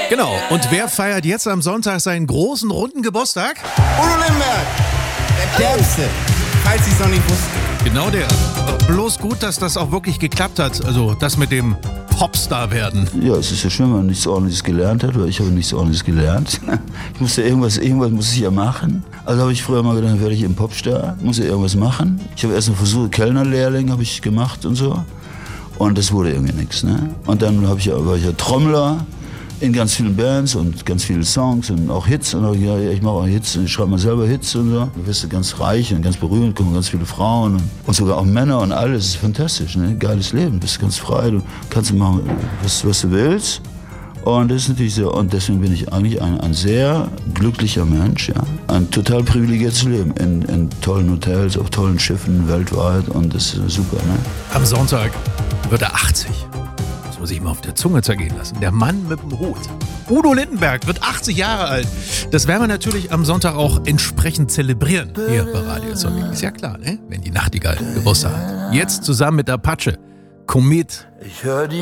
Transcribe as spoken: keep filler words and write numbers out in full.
Genau. Und wer feiert jetzt am Sonntag seinen großen, runden Geburtstag? Udo Lindenberg, der Derbste, falls ich es noch nicht wusste. Genau der. Bloß gut, dass das auch wirklich geklappt hat. Also das mit dem Popstar werden. Ja, es ist ja schön, wenn man nichts Ordentliches gelernt hat, weil ich habe nichts Ordentliches gelernt. Ich musste irgendwas, irgendwas muss ich ja machen. Also habe ich früher mal gedacht, werde ich ein Popstar, muss ja irgendwas machen. Ich habe erst einen Versuch, Kellnerlehrling habe ich gemacht und so. Und das wurde irgendwie nichts, ne? Und dann habe ich, war ich ja Trommler in ganz vielen Bands und ganz viele Songs und auch Hits. Und ich, ja, ich mache auch Hits, ich schreibe mal selber Hits und so. Du wirst ganz reich und ganz berühmt, kommen ganz viele Frauen und, und sogar auch Männer und alles. Das ist fantastisch, ne? Geiles Leben, du bist ganz frei, du kannst machen, was, was du willst. Und das ist natürlich so, und deswegen bin ich eigentlich ein, ein sehr glücklicher Mensch, ja. Ein total privilegiertes Leben in, in tollen Hotels, auf tollen Schiffen weltweit und das ist super, ne? Am Sonntag wird er achtzig. Das muss ich mal auf der Zunge zergehen lassen. Der Mann mit dem Hut. Udo Lindenberg wird achtzig Jahre alt. Das werden wir natürlich am Sonntag auch entsprechend zelebrieren. Hier bei Radio Zombie. Ist ja klar, ne? Wenn die Nachtigall Geburtstag hat. Jetzt zusammen mit Apache. Komet. Ich hör die